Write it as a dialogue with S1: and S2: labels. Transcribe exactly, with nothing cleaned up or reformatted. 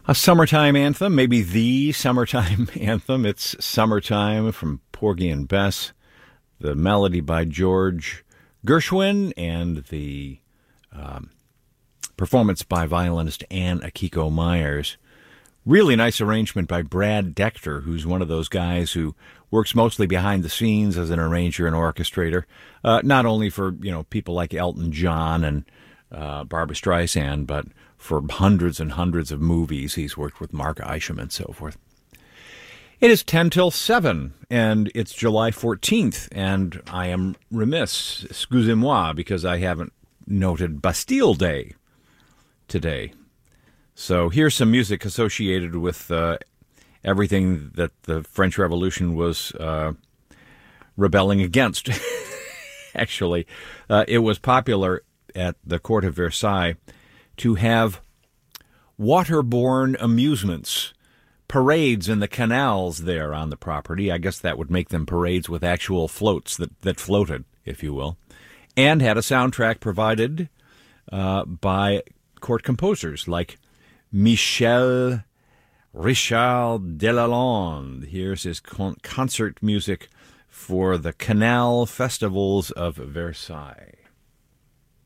S1: A summertime anthem, maybe the summertime anthem. It's Summertime from Porgy and Bess. The melody by George Gershwin and the um, performance by violinist Ann Akiko Myers. Really nice arrangement by Brad Dector, who's one of those guys who works mostly behind the scenes as an arranger and orchestrator, uh, not only for, you know, people like Elton John and uh, Barbra Streisand, but for hundreds and hundreds of movies. He's worked with Mark Isham and so forth. It is ten till seven, and it's July fourteenth, and I am remiss, excusez-moi, because I haven't noted Bastille Day today. So here's some music associated with uh, everything that the French Revolution was uh, rebelling against. Actually, uh, it was popular at the court of Versailles to have waterborne amusements, parades in the canals there on the property. I guess that would make them parades with actual floats that, that floated, if you will, and had a soundtrack provided uh, by court composers like Michel Richard Delalande. Here's his con- concert music for the Canal Festivals of Versailles.